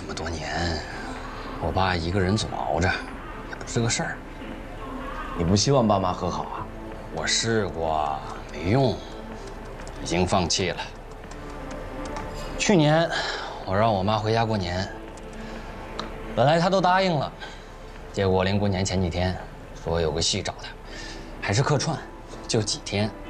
么多年，我爸一个人总熬着，也不是个事儿。 你不希望爸妈和好啊？ 我试过，没用，已经放弃了。去年我让我妈回家过年，本来她都答应了，结果临过年前几天说有个戏找她，还是客串，就几天。